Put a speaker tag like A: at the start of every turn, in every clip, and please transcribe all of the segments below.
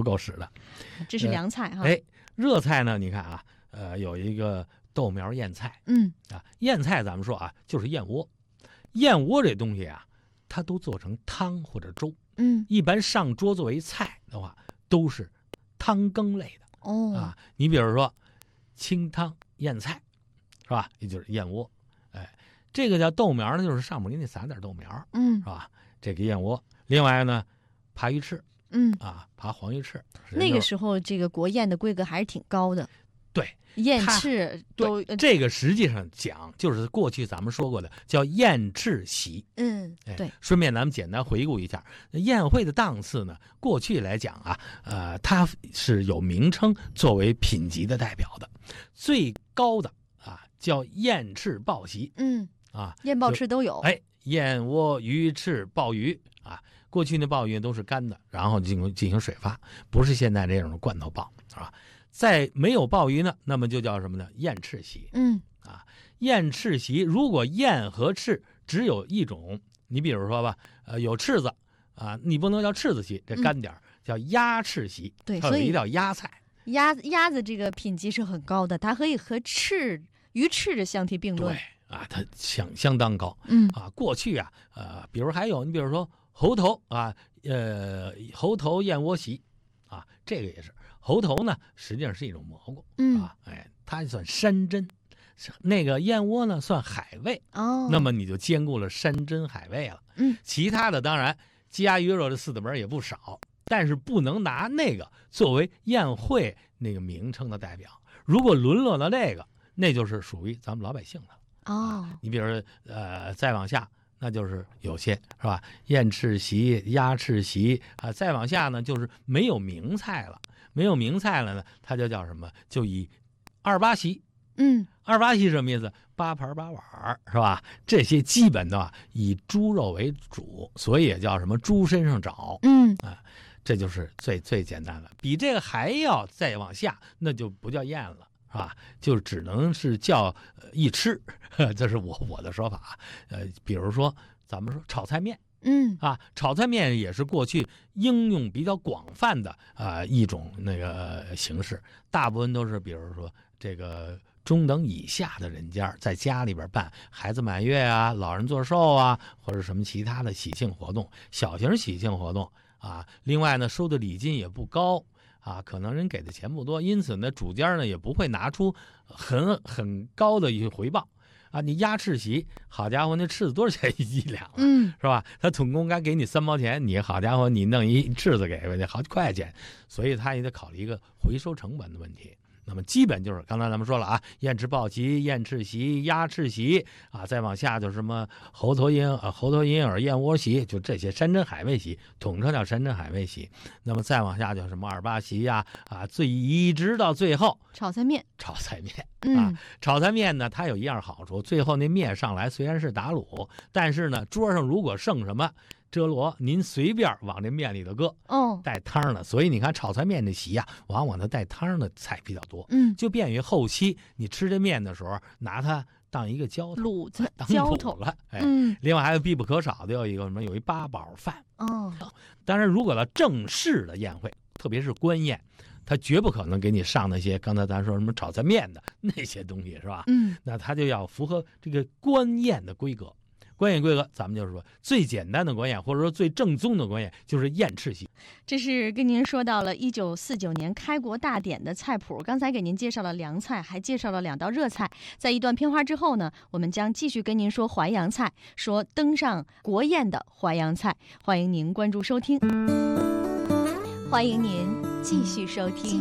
A: 够使的。
B: 这是凉菜哈。
A: 热菜呢，你看啊，有一个豆苗燕菜。燕菜咱们说啊，就是燕窝。燕窝这东西啊，它都做成汤或者粥。一般上桌作为菜的话，都是汤羹类的。你比如说清汤燕菜，是吧？也就是燕窝。这个叫豆苗呢，就是上面给你撒点豆苗，是吧？这个燕窝。另外呢，扒鱼翅，扒黄鱼翅。
B: 那个时候这个国宴的规格还是挺高的。
A: 对，
B: 燕翅都
A: 这个实际上讲就是过去咱们说过的叫燕翅席。
B: 对。
A: 顺便咱们简单回顾一下宴会的档次呢，过去来讲啊，它是有名称作为品级的代表的，最高的叫燕翅鲍席。
B: 燕鲍翅都有。
A: 燕窝、鱼翅、鲍鱼过去那鲍鱼都是干的，然后进行水发，不是现在这种罐头鲍，是吧？在没有鲍鱼呢，那么就叫什么呢？燕翅席。燕翅席，如果燕和翅只有一种，你比如说吧，有翅子你不能叫翅子席，这干点叫鸭翅席。
B: 对，
A: 它有一道鸭菜。
B: 鸭子这个品级是很高的，它可以和鱼翅的相提并论。
A: 对它相当高。过去比如还有你比如说猴头猴头燕窝席这个也是。猴头呢实际上是一种蘑菇。它算山珍。那个燕窝呢算海味。那么你就兼顾了山珍海味了。其他的当然鸡鸭鱼肉这四大门也不少，但是不能拿那个作为宴会那个名称的代表。如果沦落到这个，那就是属于咱们老百姓的。你比如说再往下那就是有些是吧，燕翅席、鸭翅席再往下呢就是没有名菜了。没有名菜了呢，它就叫什么？就以二八席。二八席什么意思？8盘8碗，是吧？这些基本的以猪肉为主，所以也叫什么猪身上找。这就是最简单的。比这个还要再往下，那就不叫宴了，是吧？就只能是叫一吃。这是我的说法。比如说咱们说炒菜面。炒菜面也是过去应用比较广泛的一种那个形式，大部分都是比如说这个中等以下的人家在家里边办孩子满月老人做寿或者什么其他的喜庆活动，小型喜庆活动另外呢收的礼金也不高可能人给的钱不多，因此呢主家呢也不会拿出很高的一个回报。你鸭翅席，好家伙，那翅子多少钱一两是吧？他总共该给你3毛钱，你好家伙，你弄一翅子给人家好几块钱，所以他也得考虑一个回收成本的问题。那么基本就是刚才咱们说了燕翅鲍席、燕翅席、鸭翅席再往下就是什么猴头鹰耳、燕窝席，就这些山珍海味席，统称叫山珍海味席。那么再往下就是什么二八席一直到最后
B: 炒菜面。
A: 炒菜面呢，它有一样好处，最后那面上来虽然是打卤，但是呢桌上如果剩什么遮罗，您随便往这面里头搁带汤的。所以你看炒菜面这席往往它带汤的菜比较多。就便于后期你吃这面的时候拿它当一个浇头
B: 卤子
A: 当
B: 浇头
A: 了。另外还有必不可少的有一个什么，有一八宝饭。当然如果到正式的宴会，特别是官宴，他绝不可能给你上那些刚才咱说什么炒菜面的那些东西，是吧？那他就要符合这个官宴的规格。官宴规格，咱们就是说最简单的官宴，或者说最正宗的官宴，就是燕翅席。
B: 这是跟您说到了1949年开国大典的菜谱，刚才给您介绍了凉菜，还介绍了2道热菜。在一段片花之后呢，我们将继续跟您说淮扬菜，说登上国宴的淮扬菜。欢迎您关注收听，欢迎您继续收听。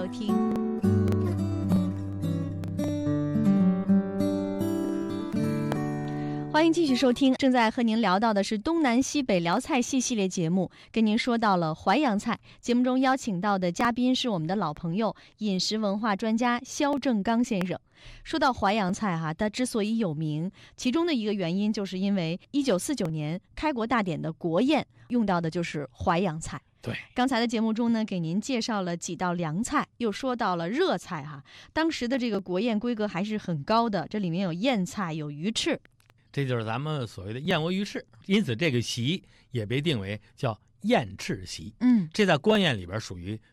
B: 欢迎继续收听，正在和您聊到的是东南西北辽菜系系列节目，跟您说到了淮扬菜。节目中邀请到的嘉宾是我们的老朋友，饮食文化专家肖正刚先生。说到淮扬菜它之所以有名，其中的一个原因就是因为1949年开国大典的国宴用到的就是淮扬菜。
A: 对，
B: 刚才的节目中呢，给您介绍了几道凉菜，又说到了热菜当时的这个国宴规格还是很高的，这里面有燕菜，有鱼翅。
A: 这就是咱们所谓的燕窝鱼翅，因此这个席也被定为叫燕翅席。这在官宴里边属于